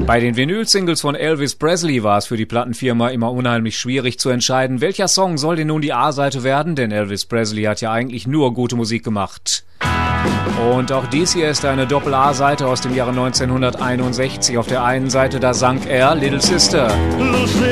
Bei den Vinyl-Singles von Elvis Presley war es für die Plattenfirma immer unheimlich schwierig zu entscheiden, welcher Song soll denn nun die A-Seite werden, denn Elvis Presley hat ja eigentlich nur gute Musik gemacht. Und auch dies hier ist eine Doppel-A-Seite aus dem Jahre 1961. Auf der einen Seite, da sang er Little Sister.